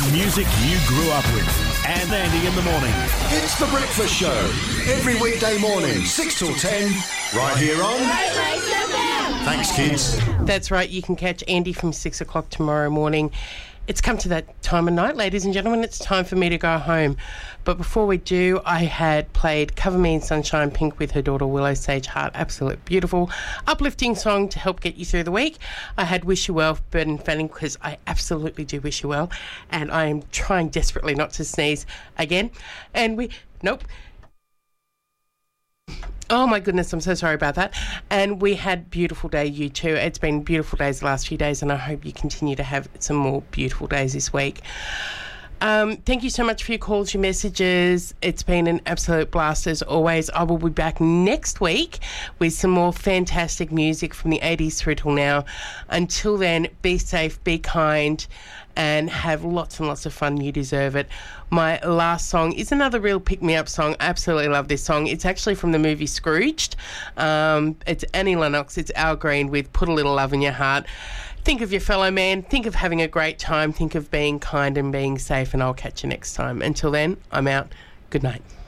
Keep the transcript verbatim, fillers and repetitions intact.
Music you grew up with. And Andy in the morning. It's The Breakfast Show. Every weekday morning, six till ten, right here on... Thanks, kids. That's right. You can catch Andy from six o'clock tomorrow morning. It's come to that time of night, ladies and gentlemen. It's time for me to go home. But before we do, I had played Cover Me in Sunshine Pink with her daughter Willow Sage Hart. Absolute beautiful, uplifting song to help get you through the week. I had Wish You Well, Burden Fanning, because I absolutely do wish you well. And I am trying desperately not to sneeze again. And we... Nope. Oh, my goodness, I'm so sorry about that. And we had Beautiful Day, you too. It's been beautiful days the last few days, and I hope you continue to have some more beautiful days this week. Um, thank you so much for your calls, your messages. It's been an absolute blast as always. I will be back next week with some more fantastic music from the eighties through till now. Until then, be safe, be kind, and have lots and lots of fun. You deserve it. My last song is another real pick-me-up song. I absolutely love this song. It's actually from the movie Scrooged. Um, it's Annie Lennox. It's Al Green with Put a Little Love in Your Heart. Think of your fellow man. Think of having a great time. Think of being kind and being safe, and I'll catch you next time. Until then, I'm out. Good night.